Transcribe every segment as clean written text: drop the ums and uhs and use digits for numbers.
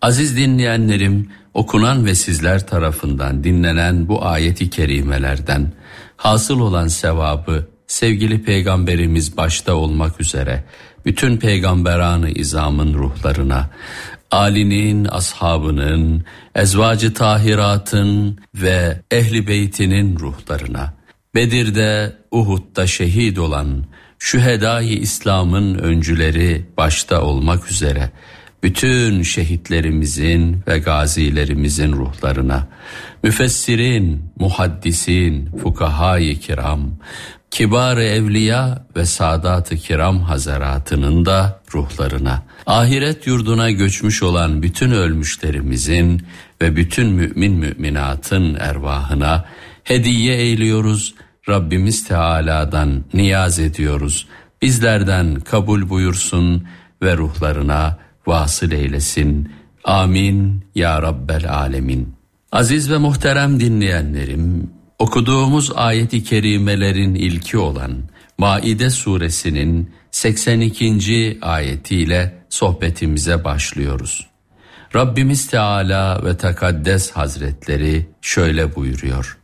Aziz dinleyenlerim, okunan ve sizler tarafından dinlenen bu ayet-i kerimelerden hasıl olan sevabı sevgili Peygamberimiz başta olmak üzere bütün peygamberan-ı izamın ruhlarına, âlinin, ashabının, ezvacı tahiratın ve ehli beytinin ruhlarına, Bedir'de, Uhud'da şehit olan şühedâ-i İslam'ın öncüleri başta olmak üzere bütün şehitlerimizin ve gazilerimizin ruhlarına, müfessirin, muhaddisin, fukahâ-i kiram, kibar-ı evliya ve sadat-ı kiram hazaratının da ruhlarına, ahiret yurduna göçmüş olan bütün ölmüşlerimizin ve bütün mümin müminatın ervahına hediye eyliyoruz. Rabbimiz Teala'dan niyaz ediyoruz. Bizlerden kabul buyursun ve ruhlarına vasıl eylesin. Amin ya Rabbel alemin. Aziz ve muhterem dinleyenlerim, okuduğumuz ayet-i kerimelerin ilki olan Maide suresinin 82. ayetiyle sohbetimize başlıyoruz. Rabbimiz Teala ve Tekaddes Hazretleri şöyle buyuruyor.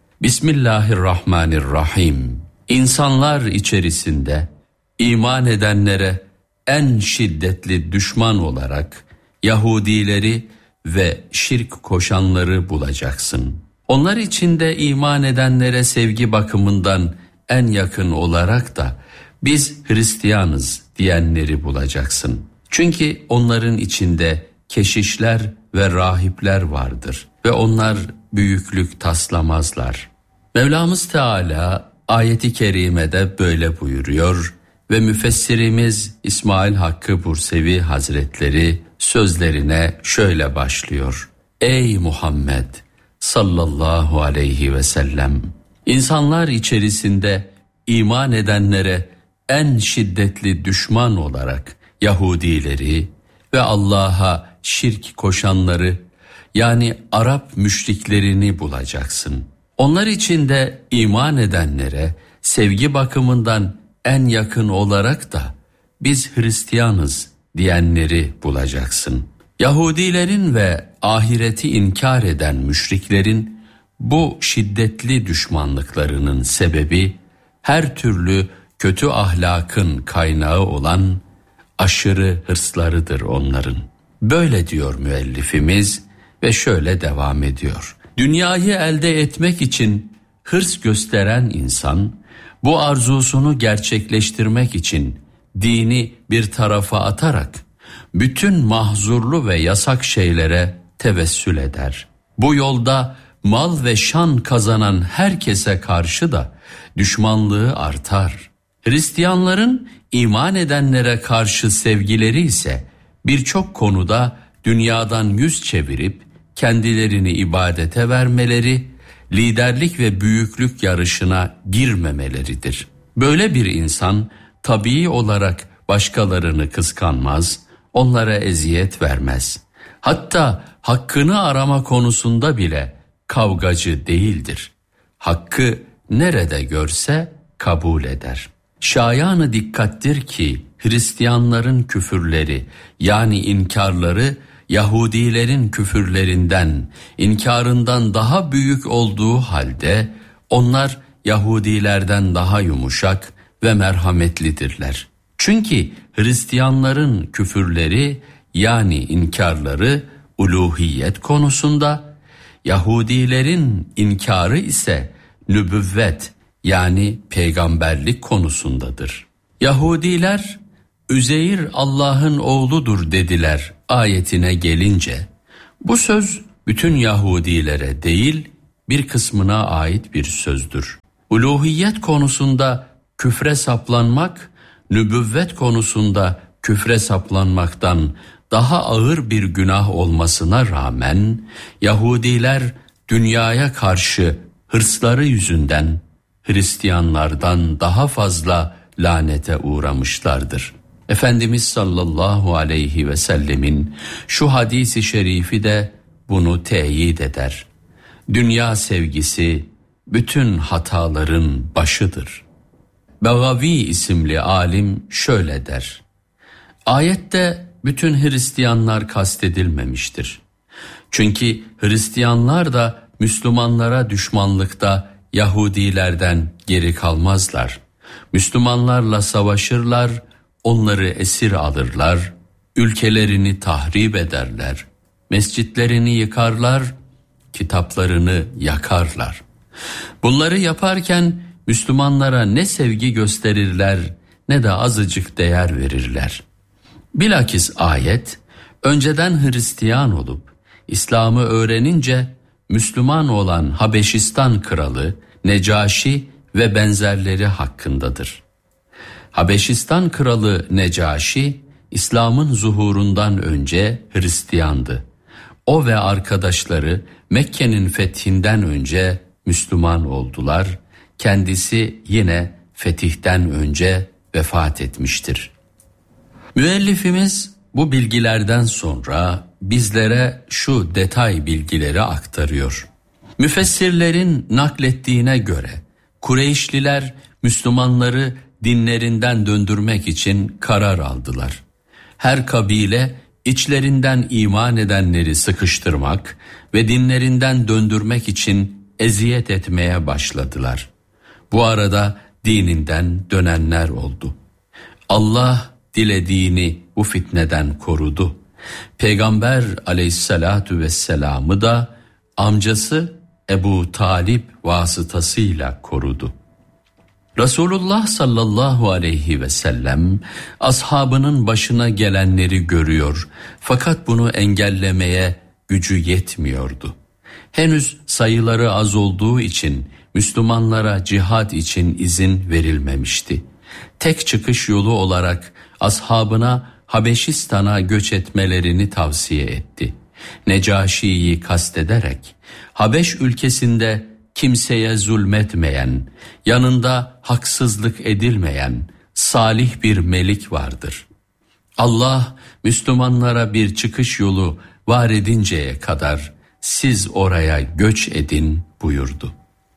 Bismillahirrahmanirrahim. İnsanlar içerisinde iman edenlere en şiddetli düşman olarak Yahudileri ve şirk koşanları bulacaksın. Onlar içinde iman edenlere sevgi bakımından en yakın olarak da biz Hristiyanız diyenleri bulacaksın. Çünkü onların içinde keşişler ve rahipler vardır ve onlar büyüklük taslamazlar. Mevlamız Teala ayeti kerimede böyle buyuruyor ve müfessirimiz İsmail Hakkı Bursevi Hazretleri sözlerine şöyle başlıyor. Ey Muhammed sallallahu aleyhi ve sellem, insanlar içerisinde iman edenlere en şiddetli düşman olarak Yahudileri ve Allah'a şirk koşanları, yani Arap müşriklerini bulacaksın. Onlar içinde iman edenlere sevgi bakımından en yakın olarak da biz Hristiyanız diyenleri bulacaksın. Yahudilerin ve ahireti inkar eden müşriklerin bu şiddetli düşmanlıklarının sebebi her türlü kötü ahlakın kaynağı olan aşırı hırslarıdır onların. Böyle diyor müellifimiz ve şöyle devam ediyor. Dünyayı elde etmek için hırs gösteren insan, bu arzusunu gerçekleştirmek için dini bir tarafa atarak bütün mahzurlu ve yasak şeylere tevessül eder. Bu yolda mal ve şan kazanan herkese karşı da düşmanlığı artar. Hristiyanların iman edenlere karşı sevgileri ise birçok konuda dünyadan yüz çevirip kendilerini ibadete vermeleri, liderlik ve büyüklük yarışına girmemeleridir. Böyle bir insan tabii olarak başkalarını kıskanmaz, onlara eziyet vermez. Hatta hakkını arama konusunda bile kavgacı değildir. Hakkı nerede görse kabul eder. Şayanı dikkattir ki Hristiyanların küfürleri, yani inkarları Yahudilerin küfürlerinden, inkarından daha büyük olduğu halde onlar Yahudilerden daha yumuşak ve merhametlidirler. Çünkü Hristiyanların küfürleri, yani inkarları uluhiyet konusunda, Yahudilerin inkarı ise nübüvvet, yani peygamberlik konusundadır. Yahudiler Üzeyir Allah'ın oğludur dediler ayetine gelince, bu söz bütün Yahudilere değil bir kısmına ait bir sözdür. Uluhiyet konusunda küfre saplanmak, nübüvvet konusunda küfre saplanmaktan daha ağır bir günah olmasına rağmen Yahudiler dünyaya karşı hırsları yüzünden Hristiyanlardan daha fazla lanete uğramışlardır. Efendimiz sallallahu aleyhi ve sellemin şu hadisi şerifi de bunu teyit eder. Dünya sevgisi bütün hataların başıdır. Begavi isimli alim şöyle der. Ayette bütün Hristiyanlar kastedilmemiştir. Çünkü Hristiyanlar da Müslümanlara düşmanlıkta Yahudilerden geri kalmazlar. Müslümanlarla savaşırlar, onları esir alırlar, ülkelerini tahrip ederler, mescitlerini yıkarlar, kitaplarını yakarlar. Bunları yaparken Müslümanlara ne sevgi gösterirler ne de azıcık değer verirler. Bilakis ayet, önceden Hristiyan olup İslam'ı öğrenince Müslüman olan Habeşistan kralı Necaşi ve benzerleri hakkındadır. Habeşistan kralı Necaşi, İslam'ın zuhurundan önce Hristiyandı. O ve arkadaşları Mekke'nin fethinden önce Müslüman oldular. Kendisi yine fetihten önce vefat etmiştir. Müellifimiz bu bilgilerden sonra bizlere şu detay bilgileri aktarıyor. Müfessirlerin naklettiğine göre Kureyşliler Müslümanları dinlerinden döndürmek için karar aldılar. Her kabile içlerinden iman edenleri sıkıştırmak ve dinlerinden döndürmek için eziyet etmeye başladılar. Bu arada dininden dönenler oldu. Allah dilediğini bu fitneden korudu. Peygamber aleyhissalatu vesselam'ı da amcası Ebu Talip vasıtasıyla korudu. Resulullah sallallahu aleyhi ve sellem ashabının başına gelenleri görüyor fakat bunu engellemeye gücü yetmiyordu. Henüz sayıları az olduğu için Müslümanlara cihad için izin verilmemişti. Tek çıkış yolu olarak ashabına Habeşistan'a göç etmelerini tavsiye etti. Necaşi'yi kastederek, Habeş ülkesinde kimseye zulmetmeyen, yanında haksızlık edilmeyen salih bir melik vardır. Allah Müslümanlara bir çıkış yolu var edinceye kadar siz oraya göç edin buyurdu.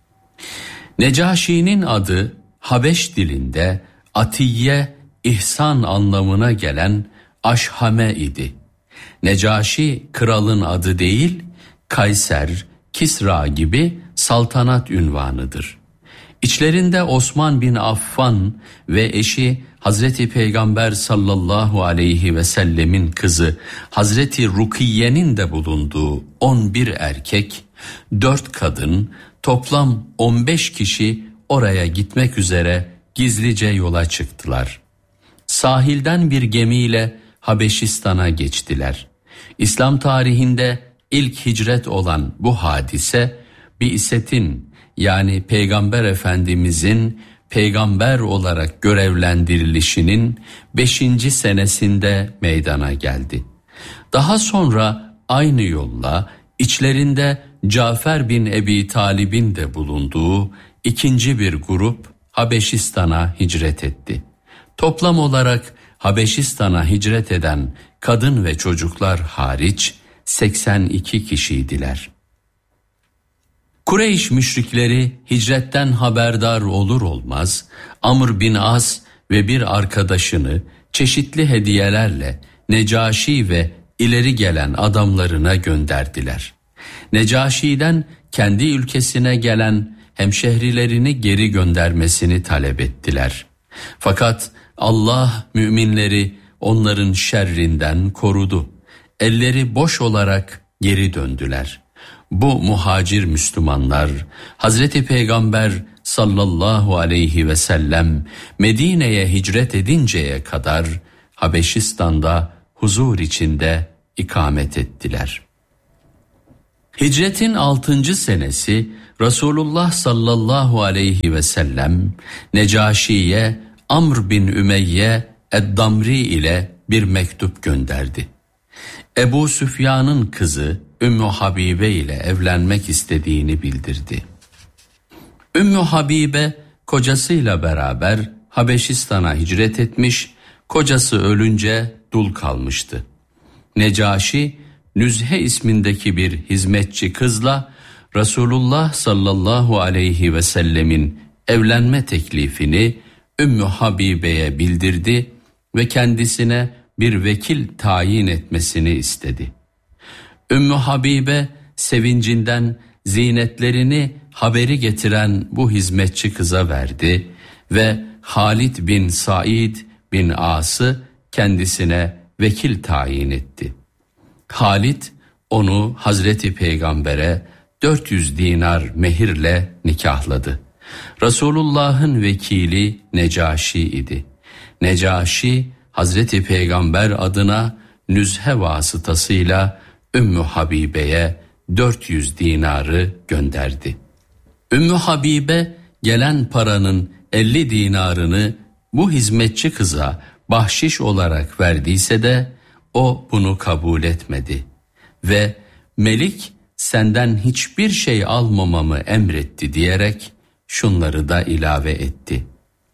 Necaşi'nin adı Habeş dilinde Atiye, ihsan anlamına gelen Aşhame idi. Necaşi kralın adı değil, Kayser, Kisra gibi saltanat ünvanıdır. İçlerinde Osman bin Affan ve eşi Hazreti Peygamber sallallahu aleyhi ve sellemin kızı Hazreti Rukiye'nin de bulunduğu 11 erkek, 4 kadın, toplam 15 kişi oraya gitmek üzere gizlice yola çıktılar. Sahilden bir gemiyle Habeşistan'a geçtiler. İslam tarihinde ilk hicret olan bu hadise, Bi'setin yani Peygamber Efendimizin peygamber olarak görevlendirilişinin 5. senesinde meydana geldi. Daha sonra aynı yolla içlerinde Cafer bin Ebi Talib'in de bulunduğu ikinci bir grup Habeşistan'a hicret etti. Toplam olarak Habeşistan'a hicret eden kadın ve çocuklar hariç 82 kişiydiler. Kureyş müşrikleri hicretten haberdar olur olmaz Amr bin As ve bir arkadaşını çeşitli hediyelerle Necaşi ve ileri gelen adamlarına gönderdiler. Necaşi'den kendi ülkesine gelen hemşehrilerini geri göndermesini talep ettiler. Fakat Allah müminleri onların şerrinden korudu. Elleri boş olarak geri döndüler. Bu muhacir Müslümanlar Hazreti Peygamber sallallahu aleyhi ve sellem Medine'ye hicret edinceye kadar Habeşistan'da huzur içinde ikamet ettiler. Hicretin 6. senesi Resulullah sallallahu aleyhi ve sellem Necaşi'ye Amr bin Ümeyye Eddamri ile bir mektup gönderdi. Ebu Süfyan'ın kızı Ümmü Habibe ile evlenmek istediğini bildirdi. Ümmü Habibe kocasıyla beraber Habeşistan'a hicret etmiş, kocası ölünce dul kalmıştı. Necaşi, Nüzhe ismindeki bir hizmetçi kızla Resulullah sallallahu aleyhi ve sellemin evlenme teklifini Ümmü Habibe'ye bildirdi ve kendisine bir vekil tayin etmesini istedi. Ümmü Habibe sevincinden zinetlerini haberi getiren bu hizmetçi kıza verdi ve Halid bin Said bin As'ı kendisine vekil tayin etti. Halid onu Hazreti Peygamber'e 400 dinar mehirle nikahladı. Resulullah'ın vekili Necaşi idi. Necaşi Hazreti Peygamber adına nüzhe vasıtasıyla Ümmü Habibe'ye 400 dinarı gönderdi. Ümmü Habibe gelen paranın 50 dinarını bu hizmetçi kıza bahşiş olarak verdiyse de o bunu kabul etmedi ve Melik senden hiçbir şey almamamı emretti diyerek şunları da ilave etti.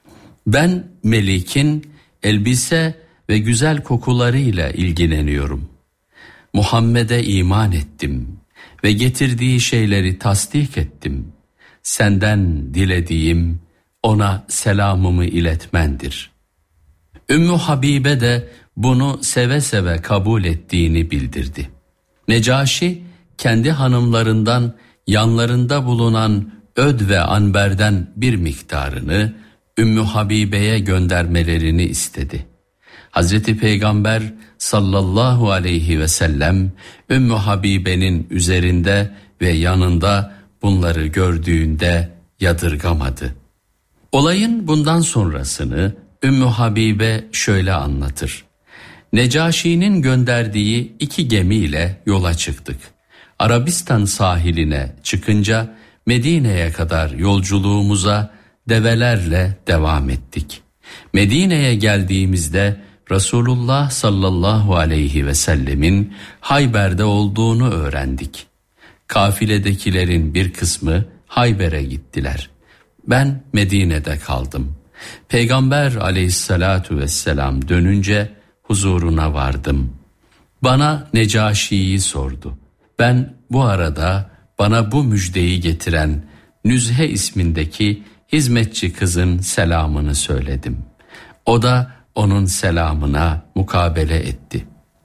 Ben Melik'in elbise ve güzel kokularıyla ilgileniyorum. Muhammed'e iman ettim ve getirdiği şeyleri tasdik ettim. Senden dilediğim ona selamımı iletmendir. Ümmü Habibe de bunu seve seve kabul ettiğini bildirdi. Necaşi kendi hanımlarından yanlarında bulunan öd ve anberden bir miktarını Ümmü Habibe'ye göndermelerini istedi. Hazreti Peygamber sallallahu aleyhi ve sellem Ümmü Habibe'nin üzerinde ve yanında bunları gördüğünde yadırgamadı. Olayın bundan sonrasını Ümmü Habibe şöyle anlatır. Necaşi'nin gönderdiği 2 gemiyle yola çıktık. Arabistan sahiline çıkınca Medine'ye kadar yolculuğumuza develerle devam ettik. Medine'ye geldiğimizde Resulullah sallallahu aleyhi ve sellemin Hayber'de olduğunu öğrendik. Kafiledekilerin bir kısmı Hayber'e gittiler. Ben Medine'de kaldım. Peygamber aleyhissalatu vesselam dönünce huzuruna vardım. Bana Necaşi'yi sordu. Ben bu arada bana bu müjdeyi getiren Nüzhe ismindeki hizmetçi kızın selamını söyledim. O da onun selamına mukabele etti.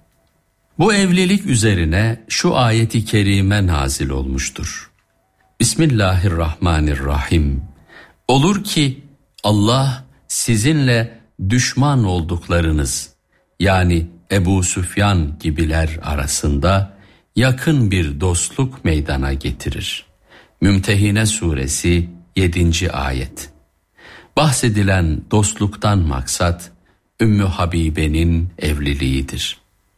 Bu evlilik üzerine şu ayeti kerime nazil olmuştur. Bismillahirrahmanirrahim. Olur ki Allah sizinle düşman olduklarınız yani Ebu Süfyan gibiler arasında yakın bir dostluk meydana getirir. Mümtehine suresi 7. ayet. Bahsedilen dostluktan maksat Ümmü Habibe'nin evliliğidir.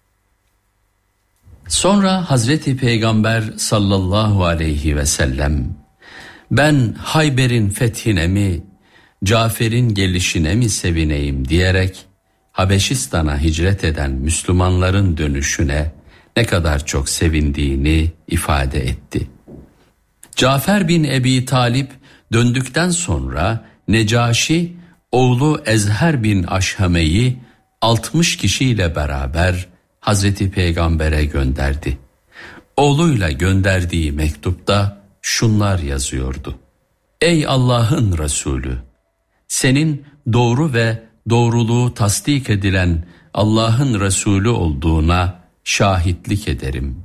Sonra Hazreti Peygamber sallallahu aleyhi ve sellem ben Hayber'in fethine mi, Cafer'in gelişine mi sevineyim diyerek Habeşistan'a hicret eden Müslümanların dönüşüne ne kadar çok sevindiğini ifade etti. Cafer bin Ebi Talip döndükten sonra Necaşi oğlu Ezher bin Aşhame'yi 60 kişiyle beraber Hazreti Peygamber'e gönderdi. Oğluyla gönderdiği mektupta şunlar yazıyordu. Ey Allah'ın Resulü! Senin doğru ve doğruluğu tasdik edilen Allah'ın Resulü olduğuna şahitlik ederim.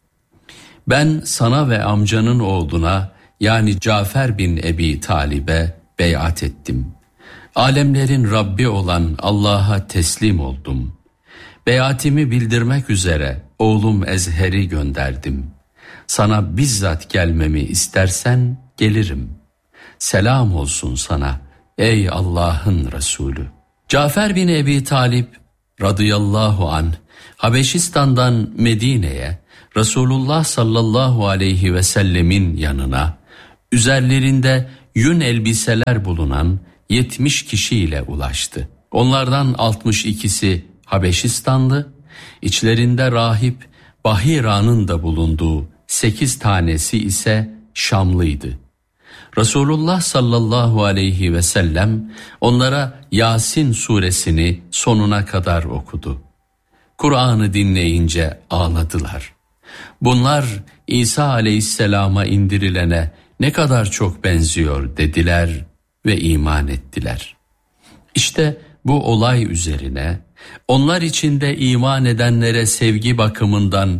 Ben sana ve amcanın oğluna yani Cafer bin Ebi Talib'e beyat ettim. Alemlerin Rabbi olan Allah'a teslim oldum. Beyatimi bildirmek üzere oğlum Ezher'i gönderdim. Sana bizzat gelmemi istersen gelirim. Selam olsun sana ey Allah'ın Resulü. Cafer bin Ebi Talip radıyallahu anh Habeşistan'dan Medine'ye Resulullah sallallahu aleyhi ve sellemin yanına üzerlerinde yün elbiseler bulunan 70 kişiyle ulaştı. Onlardan 62'si Habeşistanlı, içlerinde rahip Bahira'nın da bulunduğu 8 tanesi ise Şamlıydı. Resulullah sallallahu aleyhi ve sellem onlara Yasin suresini sonuna kadar okudu. Kur'an'ı dinleyince ağladılar. Bunlar İsa aleyhisselama indirilene ne kadar çok benziyor dediler ve iman ettiler. İşte bu olay üzerine onlar içinde iman edenlere sevgi bakımından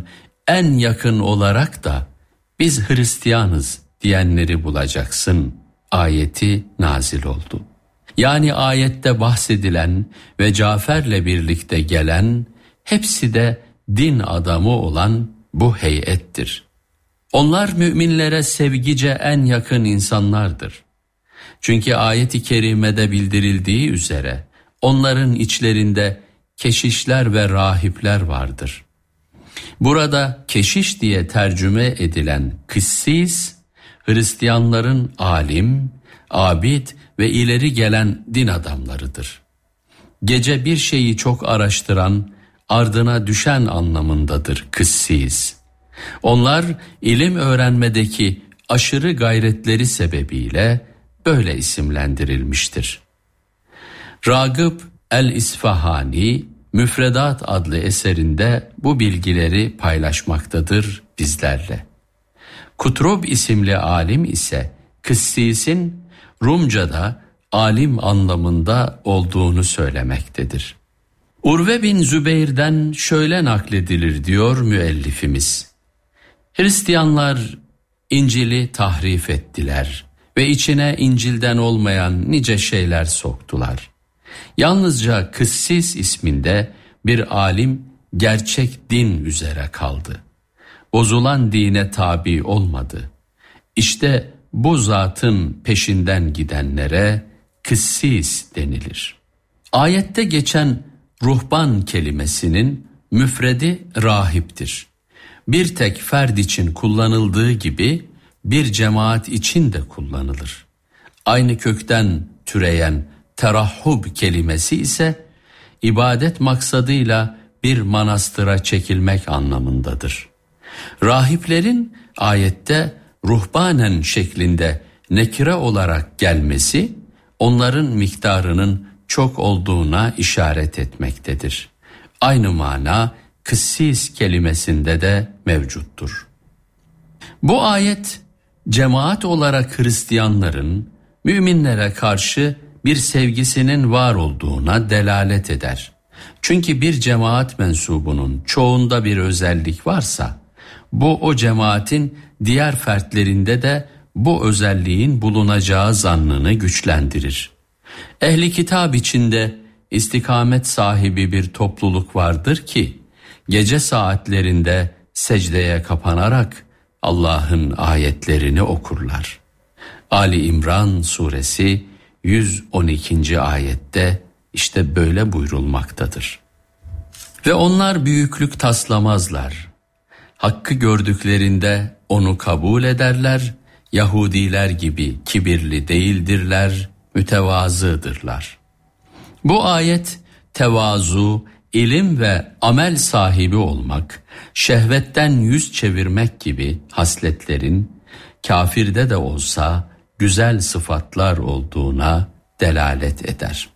en yakın olarak da biz Hristiyanız diyenleri bulacaksın ayeti nazil oldu. Yani ayette bahsedilen ve Cafer'le birlikte gelen hepsi de din adamı olan bu heyettir. Onlar müminlere sevgice en yakın insanlardır. Çünkü ayet-i kerimede bildirildiği üzere onların içlerinde keşişler ve rahipler vardır. Burada keşiş diye tercüme edilen kıssis, Hristiyanların alim, abid ve ileri gelen din adamlarıdır. Gece bir şeyi çok araştıran, ardına düşen anlamındadır kıssis. Onlar ilim öğrenmedeki aşırı gayretleri sebebiyle böyle isimlendirilmiştir. Ragıp el-İsfahani, Müfredat adlı eserinde bu bilgileri paylaşmaktadır bizlerle. Kutrub isimli alim ise kıssisin Rumca'da alim anlamında olduğunu söylemektedir. Urve bin Zübeyr'den şöyle nakledilir diyor müellifimiz. Hristiyanlar İncil'i tahrif ettiler ve içine İncil'den olmayan nice şeyler soktular. Yalnızca Kıssis isminde bir alim gerçek din üzere kaldı. Bozulan dine tabi olmadı. İşte bu zatın peşinden gidenlere kıssis denilir. Ayette geçen ruhban kelimesinin müfredi rahiptir. Bir tek ferd için kullanıldığı gibi bir cemaat için de kullanılır. Aynı kökten türeyen terahhub kelimesi ise ibadet maksadıyla bir manastıra çekilmek anlamındadır. Rahiplerin ayette ruhbanen şeklinde nekire olarak gelmesi onların miktarının çok olduğuna işaret etmektedir. Aynı mana kıssis kelimesinde de mevcuttur. Bu ayet cemaat olarak Hristiyanların müminlere karşı bir sevgisinin var olduğuna delalet eder. Çünkü bir cemaat mensubunun çoğunda bir özellik varsa bu o cemaatin diğer fertlerinde de bu özelliğin bulunacağı zannını güçlendirir. Ehli kitap içinde istikamet sahibi bir topluluk vardır ki gece saatlerinde secdeye kapanarak Allah'ın ayetlerini okurlar. Ali İmran suresi 112. ayette işte böyle buyurulmaktadır. Ve onlar büyüklük taslamazlar. Hakkı gördüklerinde onu kabul ederler. Yahudiler gibi kibirli değildirler, mütevazıdırlar. Bu ayet tevazu, ilim ve amel sahibi olmak, şehvetten yüz çevirmek gibi hasletlerin kafirde de olsa güzel sıfatlar olduğuna delalet eder.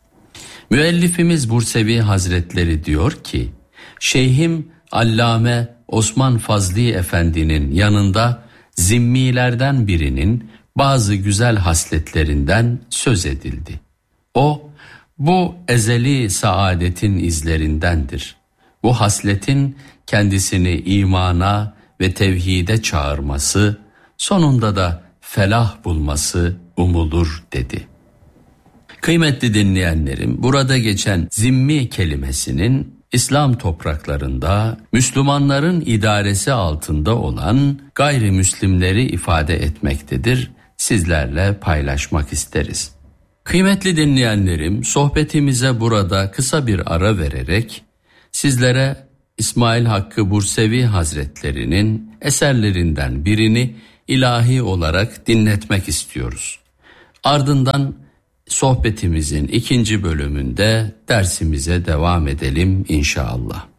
Müellifimiz Bursevi Hazretleri diyor ki, Şeyhim Allame Osman Fazlı Efendi'nin yanında zimmilerden birinin bazı güzel hasletlerinden söz edildi. O, bu ezeli saadetin izlerindendir. Bu hasletin kendisini imana ve tevhide çağırması, sonunda da felah bulması umulur dedi. Kıymetli dinleyenlerim, burada geçen zimmi kelimesinin İslam topraklarında Müslümanların idaresi altında olan gayrimüslimleri ifade etmektedir. Sizlerle paylaşmak isteriz. Kıymetli dinleyenlerim, sohbetimize burada kısa bir ara vererek sizlere İsmail Hakkı Bursevi Hazretleri'nin eserlerinden birini ilahi olarak dinletmek istiyoruz. Ardından sohbetimizin ikinci bölümünde dersimize devam edelim inşallah.